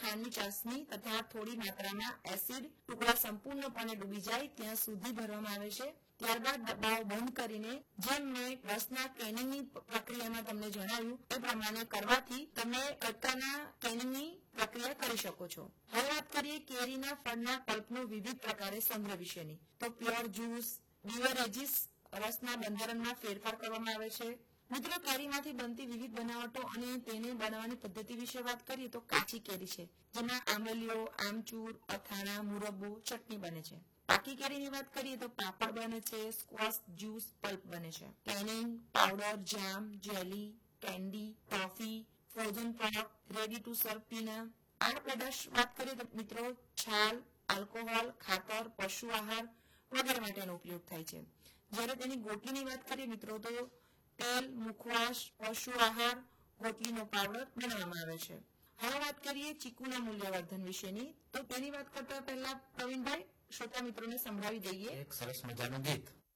ખાંડની ચાસણી તથા થોડી માત્રામાં એસિડ ટુકડા સંપૂર્ણપણે ડૂબી જાય ત્યાં સુધી ભરવામાં આવે છે. ત્યારબાદ ડબ્બાઓ બંધ કરીને જેમ મેં રસના કેનિંગની પ્રક્રિયામાં તમને જણાવ્યું એ પ્રમાણે કરવાથી તમે કટકાના કેનિંગની પ્રક્રિયા કરી શકો છો. હવે વાત કરીએ કેરીના ફળના પલ્પનો વિવિધ પ્રકારે સંગ્રહ વિશેની. તો પ્યોર જ્યુસ, બીવરેજીસ રસના બંધારણમાં ફેરફાર કરવામાં આવે છે. મિત્રો, કેરીમાંથી બનતી વિવિધ બનાવટો અને તેને બનાવવાની પદ્ધતિ વિશે વાત કરીએ તો કાચી કેરી છે, જેમાં આંબલીઓ, આમચૂર, અથાણા, મુરબ્બો, ચટણી બને છે. પાકી કેરીની વાત કરીએ તો પાપડ બને છે, સ્ક્વોશ જ્યુસ, પલ્પ બને છે. Canning, powder, jam, jelly, candy, toffee, frozen product, ready to સર્વ પીણા. આ પેદાશ વાત કરીએ તો મિત્રો છાલ, આલ્કોહોલ, ખાતર, પશુ આહાર વગેરે માટેનો ઉપયોગ થાય છે. જ્યારે તેની ગોટલીની વાત કરીએ મિત્રો તો તેલ, મુખવાસ, પશુ આહાર, ગોટલીનો પાવડર બનાવવામાં આવે છે. હવે વાત કરીએ ચીકુના મૂલ્યવર્ધન વિશેની. તો તેની વાત કરતા પહેલા પ્રવીણભાઈ શ્રોતા મિત્રોને સંભળાવી દઈએ એક સરસ મજાનું ગીત.